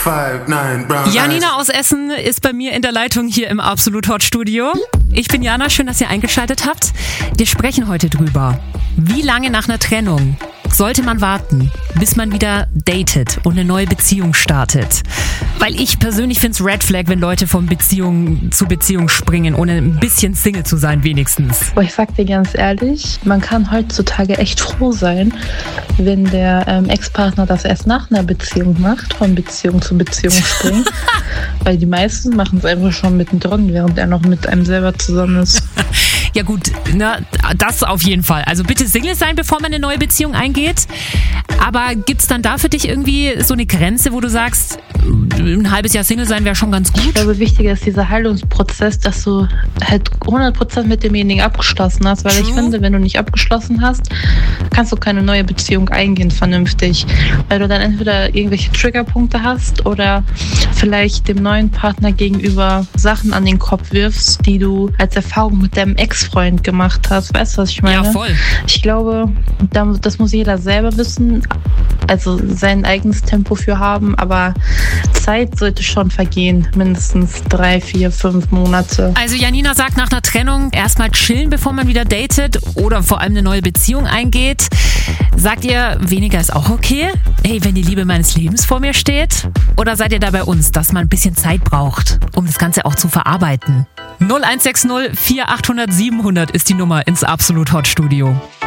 5, 9, brown Janina aus Essen ist bei mir in der Leitung hier im Absolut Hot Studio. Ich bin Jana, schön, dass ihr eingeschaltet habt. Wir sprechen heute drüber, wie lange nach einer Trennung sollte man warten, bis man wieder datet und eine neue Beziehung startet. Weil ich persönlich finde es Red Flag, wenn Leute von Beziehung zu Beziehung springen, ohne ein bisschen Single zu sein wenigstens. Aber ich sag dir ganz ehrlich, man kann heutzutage echt froh sein, wenn der Ex-Partner das erst nach einer Beziehung macht, von Beziehung zu Beziehung springt. Weil die meisten machen es einfach schon mittendrin, während er noch mit einem selber zusammen ist. Ja gut, das auf jeden Fall. Also bitte Single sein, bevor man eine neue Beziehung eingeht. Aber gibt's dann da für dich irgendwie so eine Grenze, wo du sagst, ein halbes Jahr Single sein wäre schon ganz gut? Ich glaube, wichtiger ist dieser Heilungsprozess, dass du halt 100% mit demjenigen abgeschlossen hast. Weil ich finde, wenn du nicht abgeschlossen hast, kannst du keine neue Beziehung eingehen vernünftig. Weil du dann entweder irgendwelche Triggerpunkte hast oder vielleicht dem neuen Partner gegenüber Sachen an den Kopf wirfst, die du als Erfahrung mit deinem Ex-Freund gemacht hast. Weißt du, was ich meine? Ja, voll. Ich glaube, das muss jeder selber wissen, also sein eigenes Tempo für haben, aber Zeit sollte schon vergehen, mindestens 3, 4, 5 Monate. Also Janina sagt, nach einer Trennung erstmal chillen, bevor man wieder datet oder vor allem eine neue Beziehung eingeht. Sagt ihr, weniger ist auch okay? Hey, wenn die Liebe meines Lebens vor mir steht? Oder seid ihr da bei uns, dass man ein bisschen Zeit braucht, um das Ganze auch zu verarbeiten? 0160 4800 700 ist die Nummer ins Absolut Hot Studio.